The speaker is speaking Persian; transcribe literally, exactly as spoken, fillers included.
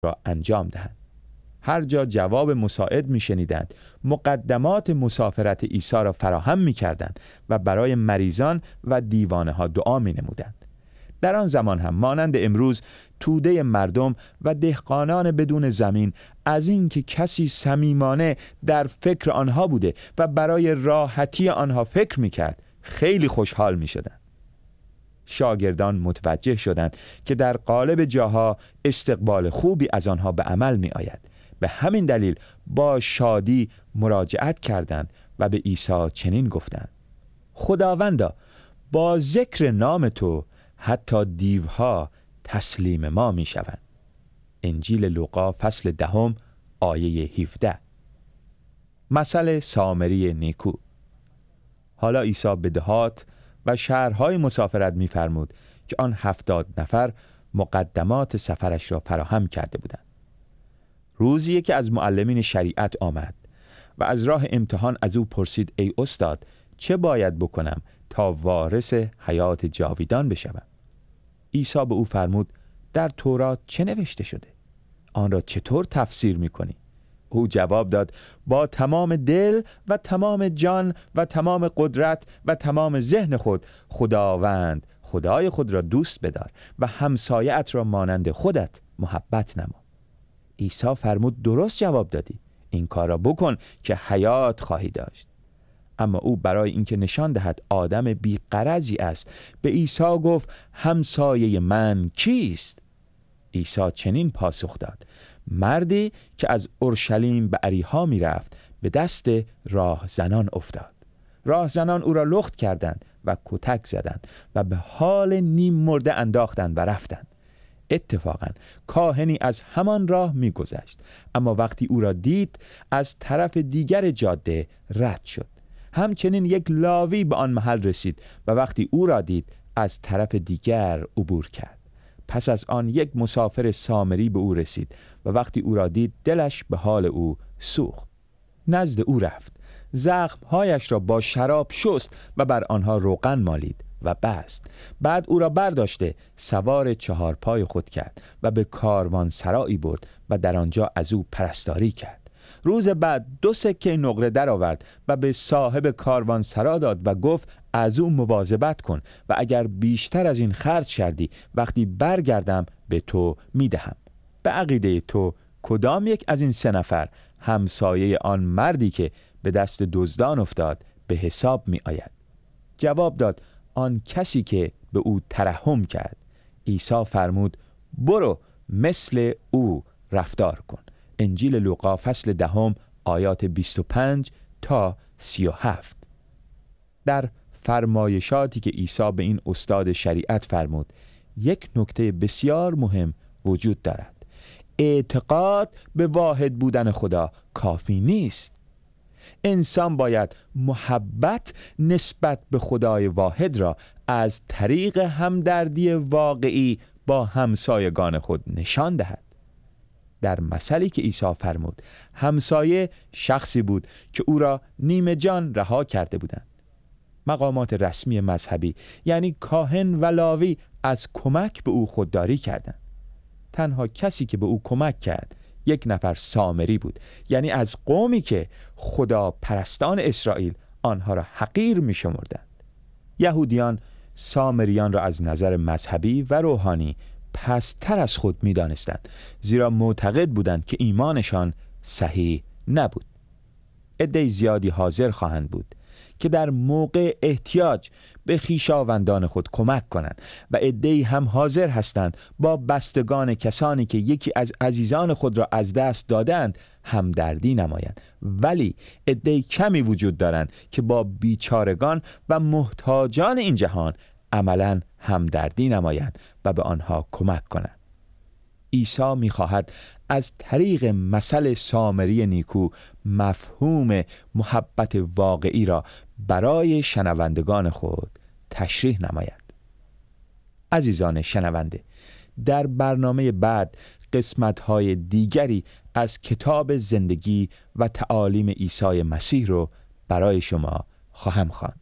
را انجام دهند. هر جا جواب مساعد می شنیدند مقدمات مسافرت عیسی را فراهم می کردند و برای مریضان و دیوانه ها دعا می نمودند. در آن زمان هم مانند امروز توده مردم و دهقانان بدون زمین از این که کسی صمیمانه در فکر آنها بوده و برای راحتی آنها فکر می کرد خیلی خوشحال می شدند. شاگردان متوجه شدند که در قالب جاها استقبال خوبی از آنها به عمل می آید. به همین دلیل با شادی مراجعت کردند و به عیسی چنین گفتند: خداوندا، با ذکر نام تو حتی دیوها تسلیم ما می شوند. انجیل لوقا فصل دهم آیه هفده. مثل سامری نیکو. حالا عیسی به دهات و شهرهای مسافرت می فرمود که آن هفتاد نفر مقدمات سفرش را فراهم کرده بودند. روزی که از معلمین شریعت آمد و از راه امتحان از او پرسید: ای استاد، چه باید بکنم تا وارث حیات جاویدان بشوم؟ عیسی به او فرمود: در تورات چه نوشته شده؟ آن را چطور تفسیر می‌کنی؟ او جواب داد: با تمام دل و تمام جان و تمام قدرت و تمام ذهن خود خداوند خدای خود را دوست بدار و همسایه‌ات را مانند خودت محبت نما. عیسی فرمود: درست جواب دادی، این کار را بکن که حیات خواهی داشت. اما او برای اینکه نشان دهد آدم بی‌غرضی است به عیسی گفت: همسایه من کیست؟ عیسی چنین پاسخ داد: مردی که از اورشلیم به اریحا می رفت به دست راهزنان افتاد. راهزنان او را لخت کردند و کتک زدند و به حال نیم مرده انداختند و رفتند. اتفاقاً کاهنی از همان راه می گذشت، اما وقتی او را دید از طرف دیگر جاده رد شد. همچنین یک لاوی به آن محل رسید و وقتی او را دید از طرف دیگر عبور کرد. پس از آن یک مسافر سامری به او رسید و وقتی او را دید دلش به حال او سوخت. نزد او رفت، زخمهایش را با شراب شست و بر آنها روغن مالید و بست. بعد او را برداشته سوار چهار پای خود کرد و به کاروان سرایی برد و در آنجا از او پرستاری کرد. روز بعد دو سکه نقره در آورد و به صاحب کاروان سرا داد و گفت: از او مواظبت کن و اگر بیشتر از این خرج کردی وقتی برگردم به تو میدهم. به عقیده تو کدام یک از این سه نفر همسایه آن مردی که به دست دزدان افتاد به حساب می آید؟ جواب داد: آن کسی که به او ترحم کرد. عیسی فرمود: برو مثل او رفتار کن. انجیل لوقا فصل دهم آیات بیست و پنج تا سی و هفت. در فرمایشاتی که عیسی به این استاد شریعت فرمود یک نکته بسیار مهم وجود دارد. اعتقاد به واحد بودن خدا کافی نیست. انسان باید محبت نسبت به خدای واحد را از طریق همدردی واقعی با همسایگان خود نشان دهد. در مثلی که عیسی فرمود همسایه شخصی بود که او را نیمه جان رها کرده بودند. مقامات رسمی مذهبی یعنی کاهن و لاوی از کمک به او خودداری کردند. تنها کسی که به او کمک کرد یک نفر سامری بود، یعنی از قومی که خدا پرستان اسرائیل آنها را حقیر می شمردند. یهودیان سامریان را از نظر مذهبی و روحانی پستر از خود می دانستند، زیرا معتقد بودند که ایمانشان صحیح نبود. عده زیادی حاضر خواهند بود که در موقع احتیاج به خویشاوندان خود کمک کنند و عده‌ای هم حاضر هستند با بستگان کسانی که یکی از عزیزان خود را از دست دادند همدردی نمایند. ولی عده‌ای کمی وجود دارند که با بیچارگان و محتاجان این جهان عملاً همدردی نمایند و به آنها کمک کنند. عیسی می‌خواهد از طریق مثل سامری نیکو مفهوم محبت واقعی را برای شنوندگان خود تشریح نماید. عزیزان شنونده، در برنامه بعد قسمت‌های دیگری از کتاب زندگی و تعالیم عیسی مسیح رو برای شما خواهم خواند.